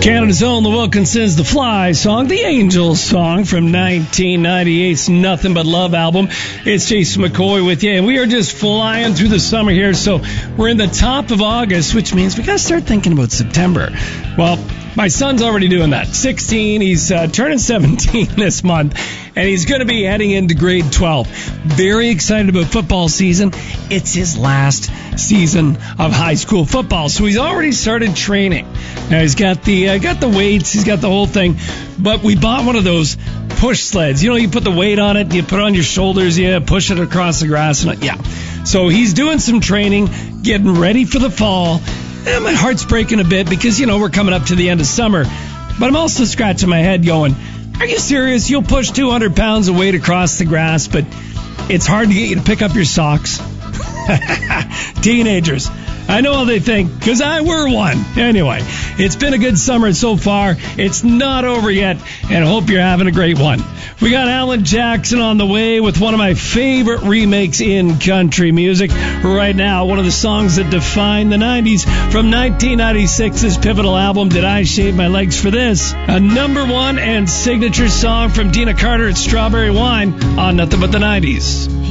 Canada's own The Wilkinsons, The Fly song, the Angels song from 1998's Nothing But Love album. It's Jason McCoy with you, and we are just flying through the summer here. So we're in the top of August, which means we got to start thinking about September. Well, my son's already doing that. 16, he's turning 17 this month, and he's going to be heading into grade 12. Very excited about football season. It's his last season of high school football, so he's already started training. Now he's got the weights, he's got the whole thing, but we bought one of those push sleds. You know, you put the weight on it, you put it on your shoulders, you push it across the grass, and yeah. So he's doing some training, getting ready for the fall. And my heart's breaking a bit because, you know, we're coming up to the end of summer. But I'm also scratching my head going, are you serious? You'll push 200 pounds of weight across the grass, but it's hard to get you to pick up your socks. Teenagers. I know how they think, because I were one. Anyway, it's been a good summer so far. It's not over yet, and I hope you're having a great one. We got Alan Jackson on the way with one of my favorite remakes in country music. Right now, one of the songs that defined the 90s from 1996's pivotal album, Did I Shave My Legs for This? A number one and signature song from Dina Carter at Strawberry Wine on Nothing But the 90s.